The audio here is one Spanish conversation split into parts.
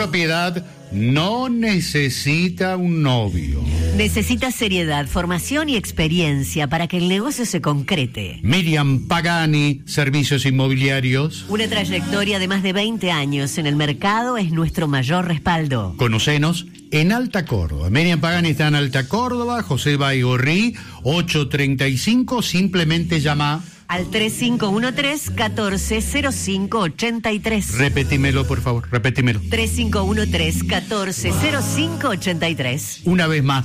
propiedad no necesita un novio. Necesita seriedad, formación y experiencia para que el negocio se concrete. Miriam Pagani, Servicios Inmobiliarios. Una trayectoria de más de 20 años en el mercado es nuestro mayor respaldo. Conocenos en Alta Córdoba. Miriam Pagani está en Alta Córdoba, José Baigorri, 835, simplemente llama al 3513-140583. Repetímelo, por favor, repetímelo. 3513-140583. Una vez más.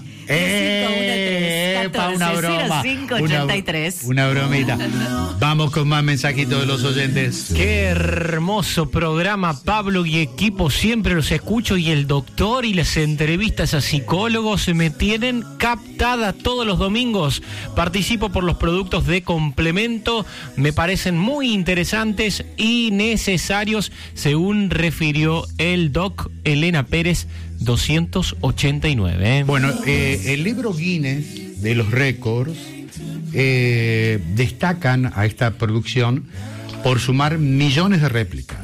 3513-140583. Una bromita. Vamos con más mensajitos de los oyentes. Qué hermoso programa, Pablo y equipo. Siempre los escucho y el doctor y las entrevistas a psicólogos me tienen captada todos los domingos. Participo por los productos de complemento. Me parecen muy interesantes y necesarios, según refirió el doc Elena Pérez 289. Bueno, el libro Guinness de los récords destacan a esta producción por sumar millones de réplicas,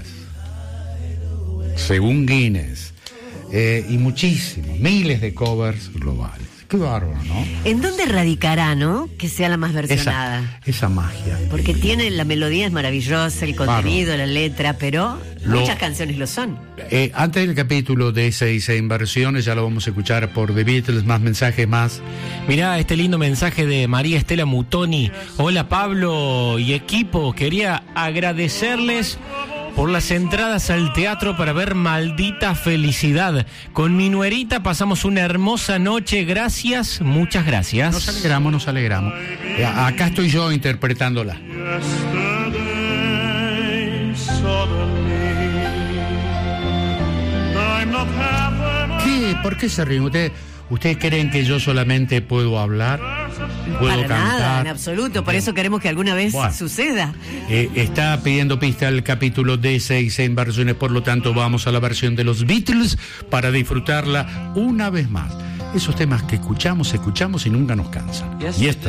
según Guinness, y muchísimos, miles de covers globales. Qué bárbaro, ¿no? ¿En dónde radicará, no? Que sea la más versionada. Esa magia. Porque tiene, la melodía es maravillosa, el contenido, la letra, pero muchas canciones lo son. Antes del capítulo de seis inversiones, ya lo vamos a escuchar por The Beatles, más mensajes más. Mirá este lindo mensaje de María Estela Mutoni. Hola Pablo y equipo, quería agradecerles por las entradas al teatro para ver Maldita Felicidad. Con mi nuerita pasamos una hermosa noche. Gracias, muchas gracias. Nos alegramos. Acá estoy yo interpretándola. ¿Qué? ¿Por qué se ríen? ¿Ustedes creen que yo solamente puedo hablar? ¿Puedo cantar? Nada, en absoluto. Por eso queremos que alguna vez suceda. Está pidiendo pista el capítulo de 6 en versiones, por lo tanto vamos a la versión de los Beatles para disfrutarla una vez más. Esos temas que escuchamos y nunca nos cansan. Y esto.